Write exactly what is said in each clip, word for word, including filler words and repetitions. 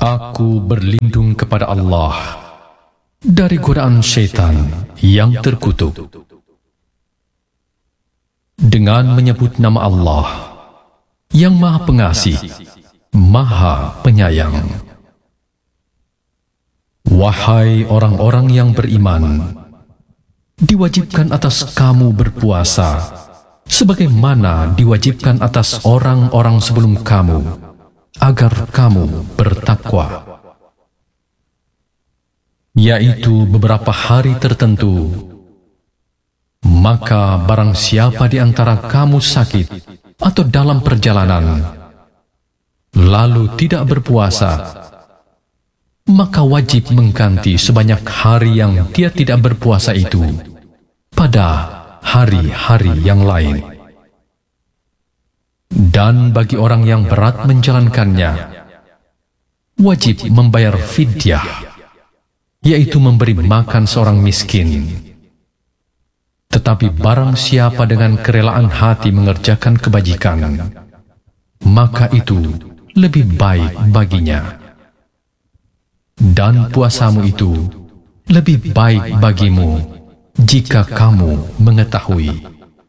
Aku berlindung kepada Allah dari godaan syaitan yang terkutuk. Dengan menyebut nama Allah yang Maha Pengasih, Maha Penyayang. Wahai orang-orang yang beriman, diwajibkan atas kamu berpuasa sebagaimana diwajibkan atas orang-orang sebelum kamu, agar kamu bertakwa, yaitu beberapa hari tertentu. Maka barang siapa di antara kamu sakit atau dalam perjalanan, lalu tidak berpuasa, maka wajib mengganti sebanyak hari yang dia tidak berpuasa itu pada hari-hari yang lain. Dan bagi orang yang berat menjalankannya, wajib membayar fidyah, yaitu memberi makan seorang miskin. Tetapi barang siapa dengan kerelaan hati mengerjakan kebajikan, maka itu lebih baik baginya. Dan puasamu itu lebih baik bagimu jika kamu mengetahui.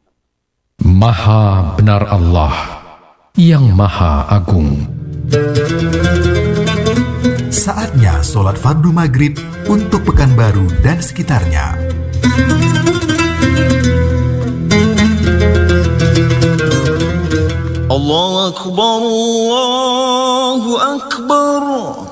Maha benar Allah yang Maha Agung. Saatnya sholat fardu maghrib untuk Pekanbaru dan sekitarnya. Allahu Akbar, Allahu Akbar.